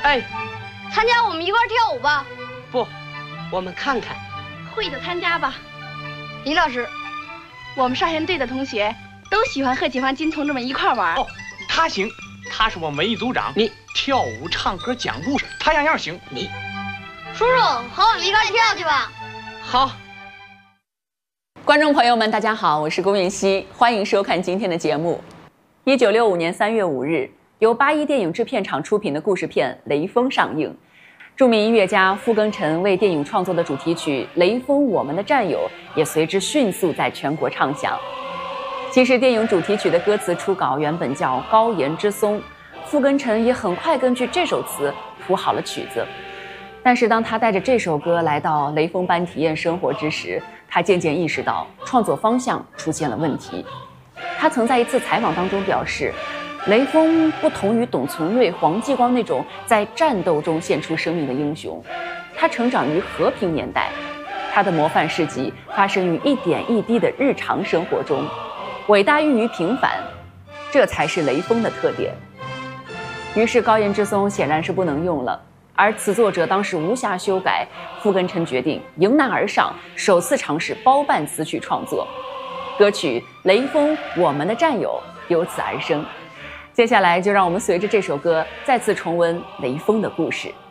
哎， 参加我们一块跳舞吧。 不，我们看看。 会就参加吧。李老师，我们少先队的同学都喜欢和解放军同志们一块玩。 哦，他行，他是我们文艺组长。 你跳舞、唱歌、讲故事，他样样行。 你， 叔叔和我们一块跳去吧。 好。 观众朋友们，大家好，我是龚云熙，欢迎收看今天的节目。1965年3月5日，由81电影制片厂出品的故事片《雷锋》上映。著名音乐家傅庚辰为电影创作的主题曲《雷锋我们的战友》也随之迅速在全国唱响。其实电影主题曲的歌词初稿原本叫《高岩之松》，傅庚辰也很快根据这首词谱好了曲子。但是当他带着这首歌来到雷锋班体验生活之时，他渐渐意识到创作方向出现了问题。他曾在一次采访当中表示，雷锋不同于董存瑞、黄继光那种在战斗中献出生命的英雄，他成长于和平年代，他的模范事迹发生于一点一滴的日常生活中，伟大寓于平凡，这才是雷锋的特点。于是高岩之松显然是不能用了，而词作者当时无暇修改，傅庚辰决定迎难而上，首次尝试包办词曲创作，歌曲《雷锋我们的战友》由此而生。接下来就让我们随着这首歌再次重温雷锋的故事。